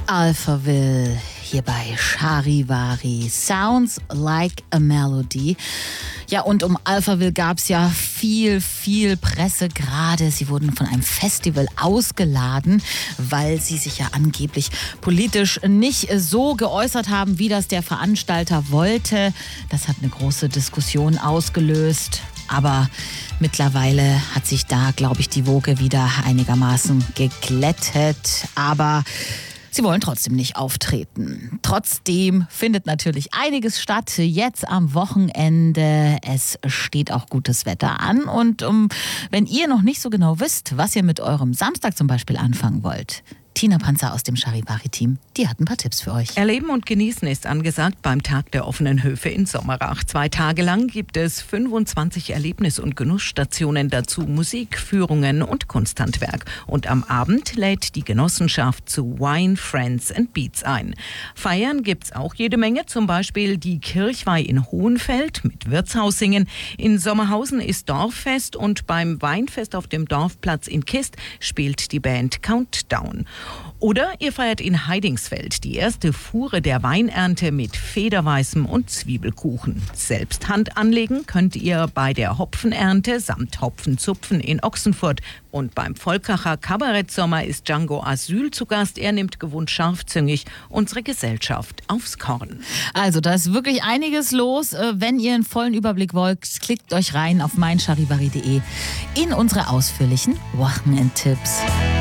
Alphaville hier bei Charivari. Sounds like a melody. Ja, und um Alphaville gab es ja viel Presse gerade. Sie wurden von einem Festival ausgeladen, weil sie sich ja angeblich politisch nicht so geäußert haben, wie das der Veranstalter wollte. Das hat eine große Diskussion ausgelöst. Aber mittlerweile hat sich da, glaube ich, die Woge wieder einigermaßen geglättet. Aber sie wollen trotzdem nicht auftreten. Trotzdem findet natürlich einiges statt. Jetzt am Wochenende. Es steht auch gutes Wetter an. Und wenn ihr noch nicht so genau wisst, was ihr mit eurem Samstag zum Beispiel anfangen wollt, Tina Panzer aus dem Charivari-Team, die hat ein paar Tipps für euch. Erleben und genießen ist angesagt beim Tag der offenen Höfe in Sommerach. 2 Tage lang gibt es 25 Erlebnis- und Genussstationen, dazu Musik, Führungen und Kunsthandwerk. Und am Abend lädt die Genossenschaft zu Wine, Friends and Beats ein. Feiern gibt's auch jede Menge, zum Beispiel die Kirchweih in Hohenfeld mit Wirtshaussingen. In Sommerhausen ist Dorffest und beim Weinfest auf dem Dorfplatz in Kist spielt die Band Countdown. Oder ihr feiert in Heidingsfeld die erste Fuhre der Weinernte mit Federweißem und Zwiebelkuchen. Selbst Hand anlegen könnt ihr bei der Hopfenernte samt Hopfenzupfen in Ochsenfurt. Und beim Volkacher Kabarettsommer ist Django Asyl zu Gast. Er nimmt gewohnt scharfzüngig unsere Gesellschaft aufs Korn. Also da ist wirklich einiges los. Wenn ihr einen vollen Überblick wollt, klickt euch rein auf meincharivari.de in unsere ausführlichen Wochenendtipps.